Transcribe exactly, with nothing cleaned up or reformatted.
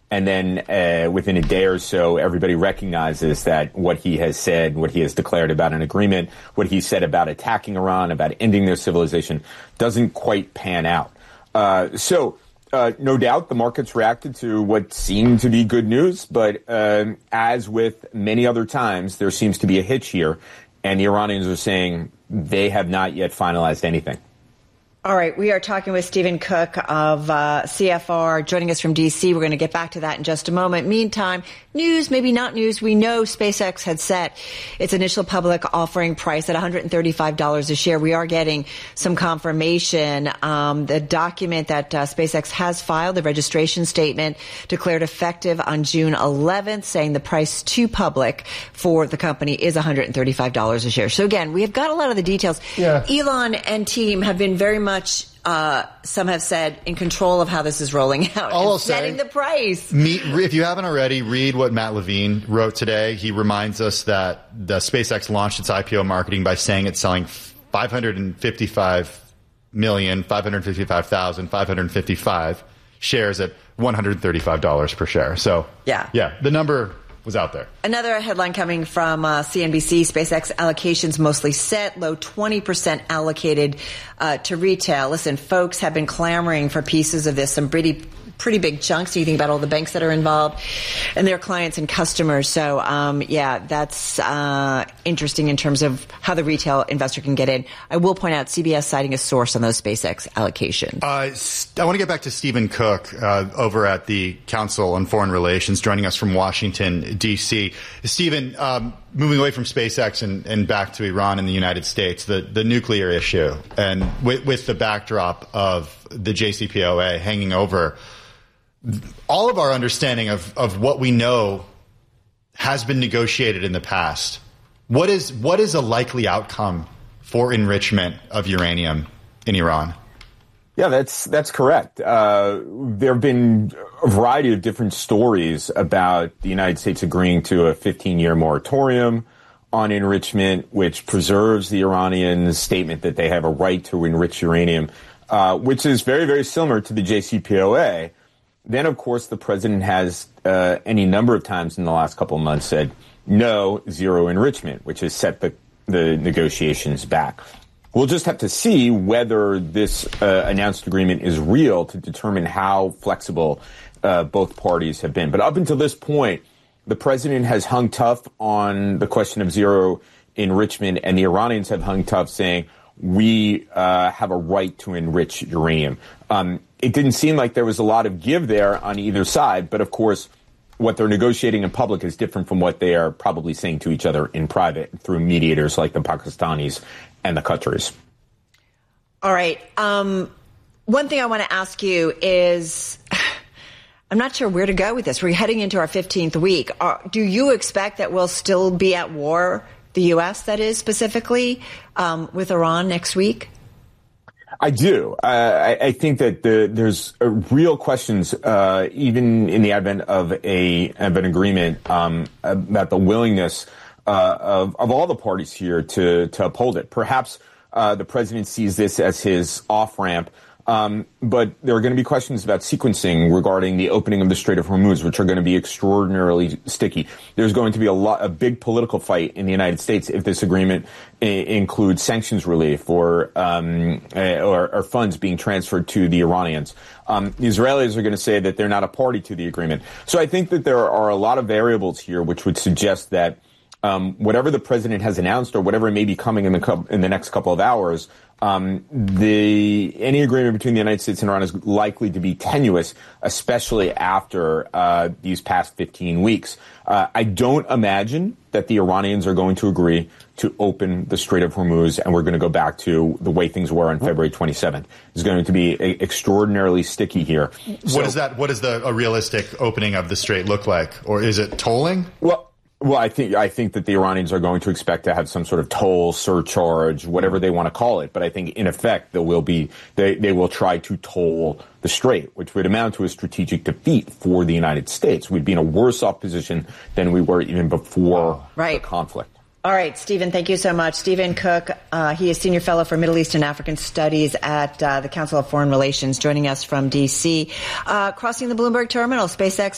And then uh, within a day or so, everybody recognizes that what he has said, what he has declared about an agreement, what he said about attacking Iran, about ending their civilization, doesn't quite pan out. Uh, so, uh, no doubt the markets reacted to what seemed to be good news. But um, as with many other times, there seems to be a hitch here. And the Iranians are saying they have not yet finalized anything. All right. We are talking with Stephen Cook of uh, C F R, joining us from D C. We're going to get back to that in just a moment. Meantime, news, maybe not news. We know SpaceX had set its initial public offering price at one hundred thirty-five dollars a share. We are getting some confirmation. Um, the document that uh, SpaceX has filed, the registration statement, declared effective on June eleventh, saying the price to public for the company is one hundred thirty-five dollars a share. So again, we have got a lot of the details. Yeah. Elon and team have been very much Much, uh, some have said, in control of how this is rolling out. All and setting say, the price. Meet, if you haven't already, read what Matt Levine wrote today. He reminds us that the SpaceX launched its I P O marketing by saying it's selling five hundred fifty-five million, five hundred fifty-five thousand, five hundred fifty-five shares at one hundred thirty-five dollars per share. So, yeah, yeah, the number was out there. Another headline coming from uh, C N B C, SpaceX allocations mostly set, low twenty percent allocated uh, to retail. Listen, folks have been clamoring for pieces of this, some pretty pretty big chunks. You think about all the banks that are involved and their clients and customers. So, um, yeah, that's uh, interesting in terms of how the retail investor can get in. I will point out C B S citing a source on those SpaceX allocations. Uh, I want to get back to Stephen Cook uh, over at the Council on Foreign Relations, joining us from Washington, D C. Stephen, um, moving away from SpaceX and, and back to Iran and the United States, the, the nuclear issue, and with, with the backdrop of the J C P O A hanging over, all of our understanding of, of what we know has been negotiated in the past. What is what is a likely outcome for enrichment of uranium in Iran? Yeah, that's that's correct. Uh, there have been a variety of different stories about the United States agreeing to a fifteen-year moratorium on enrichment, which preserves the Iranians' statement that they have a right to enrich uranium, uh, which is very, very similar to the J C P O A. Then, of course, the president has uh, any number of times in the last couple of months said no, zero enrichment, which has set the, the negotiations back. We'll just have to see whether this uh, announced agreement is real to determine how flexible uh, both parties have been. But up until this point, the president has hung tough on the question of zero enrichment, and the Iranians have hung tough saying, we uh, have a right to enrich uranium. Um, it didn't seem like there was a lot of give there on either side, but of course, what they're negotiating in public is different from what they are probably saying to each other in private through mediators like the Pakistanis and the Qataris. All right. Um, one thing I want to ask you is, I'm not sure where to go with this. We're heading into our fifteenth week. Are, do you expect that we'll still be at war, the U S, that is, specifically, um, with Iran next week? I do. Uh, I, I think that the, there's uh, real questions, uh, even in the advent of a of an agreement, um, about the willingness uh, of of all the parties here to to uphold it. Perhaps uh, the president sees this as his off ramp. Um, but there are going to be questions about sequencing regarding the opening of the Strait of Hormuz, which are going to be extraordinarily sticky. There's going to be a lot, a big political fight in the United States if this agreement I- includes sanctions relief or, um, uh, or, or funds being transferred to the Iranians. Um, the Israelis are going to say that they're not a party to the agreement. So I think that there are a lot of variables here which would suggest that um, whatever the president has announced or whatever may be coming in the co- in the next couple of hours, Um, the any agreement between the United States and Iran is likely to be tenuous, especially after uh, these past fifteen weeks. Uh, I don't imagine that the Iranians are going to agree to open the Strait of Hormuz, and we're going to go back to the way things were on February twenty-seventh. It's going to be a, extraordinarily sticky here. So, what is that? What does the a realistic opening of the strait look like, or is it tolling? Well. Well, I think I think that the Iranians are going to expect to have some sort of toll, surcharge, whatever they want to call it. But I think, in effect, there will be they, they will try to toll the strait, which would amount to a strategic defeat for the United States. We'd be in a worse off position than we were even before right. the conflict. All right, Stephen, thank you so much. Stephen Cook, uh, he is Senior Fellow for Middle East and African Studies at uh, the Council of Foreign Relations, joining us from D C. Uh, crossing the Bloomberg Terminal, SpaceX